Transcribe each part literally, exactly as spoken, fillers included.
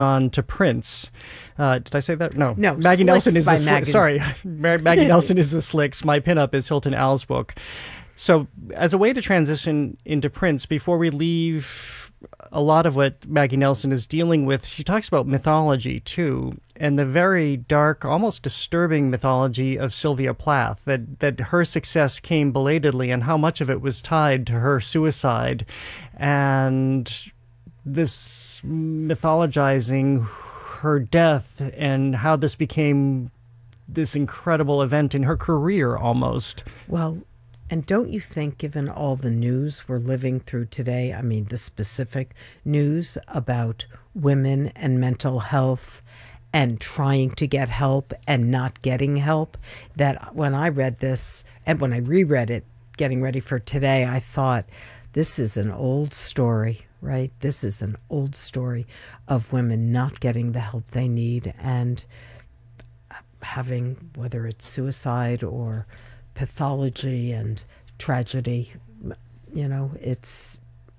on to Prince. Uh, did I say that? No. No. Maggie Slicks Nelson is by the Maggie. Sli- sorry. Maggie Nelson is the Slicks. My pinup is Hilton Al's book. So as a way to transition into Prince, before we leave a lot of what Maggie Nelson is dealing with, she talks about mythology too, and the very dark, almost disturbing mythology of Sylvia Plath, that, that her success came belatedly and how much of it was tied to her suicide. And this mythologizing her death and how this became this incredible event in her career almost. Well, and don't you think, given all the news we're living through today, I mean, the specific news about women and mental health and trying to get help and not getting help, that when I read this and when I reread it, getting ready for today, I thought, this is an old story, right? This is an old story of women not getting the help they need and having, whether it's suicide or pathology and tragedy, you know, it's...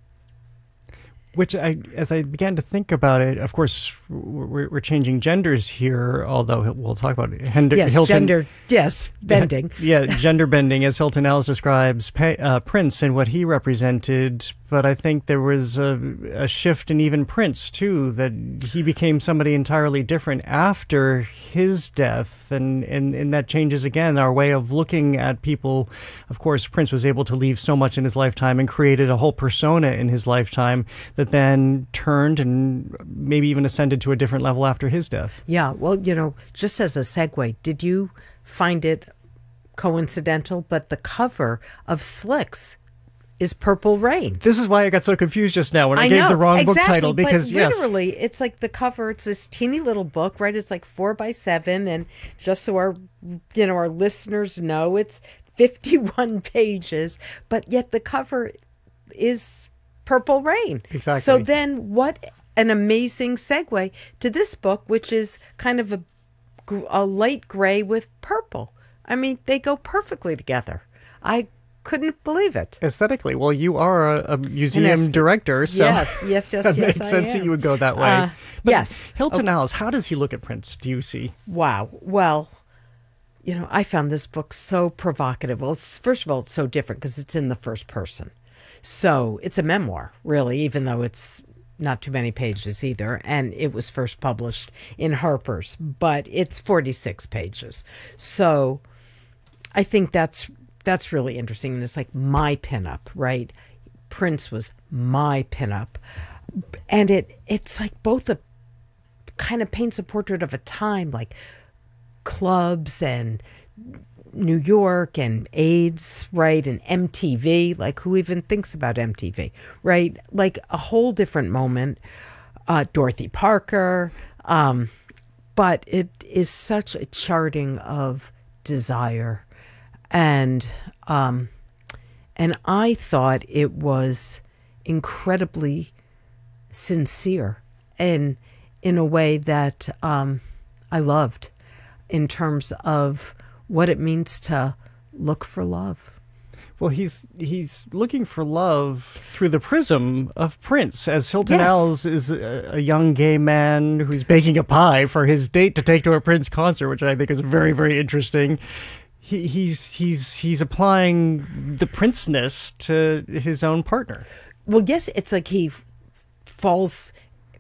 Which, I, as I began to think about it, of course, we're, we're changing genders here, although we'll talk about it. Hender, yes, Hilton, gender, yes, bending. Yeah, gender bending, as Hilton Ellis describes pa- uh, Prince and what he represented. But I think there was a, a shift in even Prince, too, that he became somebody entirely different after his death. And, and, and that changes, again, our way of looking at people. Of course, Prince was able to leave so much in his lifetime and created a whole persona in his lifetime that then turned and maybe even ascended to a different level after his death. Yeah, well, you know, just as a segue, did you find it coincidental, but the cover of Slicks is Purple Rain? This is why I got so confused just now when I, I gave know, the wrong exactly, book title, because but yes, literally, it's like the cover. It's this teeny little book, right? It's like four by seven, and just so our, you know, our listeners know, it's fifty-one pages, but yet the cover is Purple Rain. Exactly. So then, what an amazing segue to this book, which is kind of a a light gray with purple. I mean, they go perfectly together. I couldn't believe it. Aesthetically. Well, you are a, a museum est- director, so yes, yes, yes, that yes, makes I sense am. that you would go that way. Uh, But yes. Hilton Oh. Allis, how does he look at Prince, do you see? Wow. Well, you know, I found this book so provocative. Well, it's, first of all, it's so different because it's in the first person. So it's a memoir, really, even though it's not too many pages either. And it was first published in Harper's, but it's forty-six pages. So I think that's that's really interesting. And it's like my pinup, right? Prince was my pinup. And it it's like both a kind of paints a portrait of a time, like clubs and New York and AIDS, right? And M T V, like who even thinks about M T V, right? Like a whole different moment. Uh, Dorothy Parker. Um, but it is such a charting of desire. And um, and I thought it was incredibly sincere and in a way that um, I loved in terms of what it means to look for love. Well, he's he's looking for love through the prism of Prince, as Hilton Yes. Alls is a, a young gay man who's baking a pie for his date to take to a Prince concert, which I think is very, very interesting. He, he's he's he's applying the Prince-ness to his own partner. Well, yes, it's like he f- falls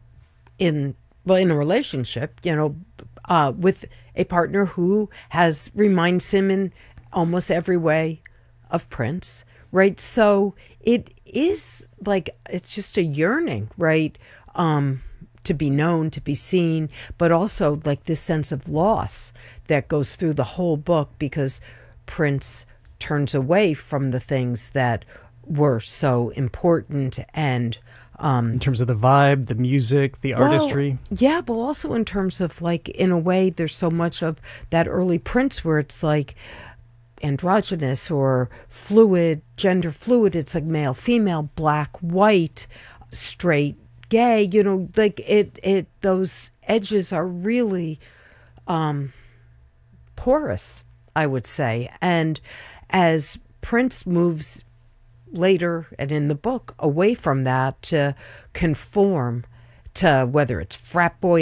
in, well, in a relationship, you know, uh, with a partner who has, reminds him in almost every way of Prince, right? So it is like, it's just a yearning, right? Um, to be known, to be seen, but also like this sense of loss that goes through the whole book because Prince turns away from the things that were so important and um, in terms of the vibe, the music, the well, artistry. Yeah, but also in terms of like, in a way, there's so much of that early Prince where it's like androgynous or fluid, gender fluid. It's like male, female, black, white, straight, gay, you know, like it, it, those edges are really um, porous, I would say. And as Prince moves later and in the book away from that to conform to whether it's frat boy